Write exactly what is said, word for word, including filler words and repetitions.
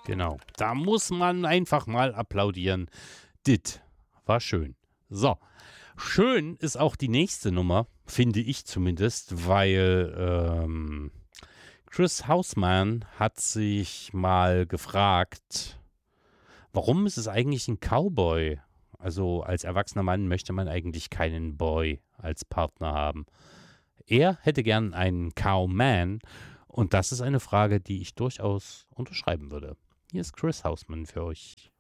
Genau. Da muss man einfach mal applaudieren. Dit war schön. So. Schön ist auch die nächste Nummer, finde ich zumindest, weil ähm, Chris Houseman hat sich mal gefragt, warum ist es eigentlich ein Cowboy? Also als erwachsener Mann möchte man eigentlich keinen Boy als Partner haben. Er hätte gern einen Cowman und das ist eine Frage, die ich durchaus unterschreiben würde. Hier ist Chris Houseman für euch.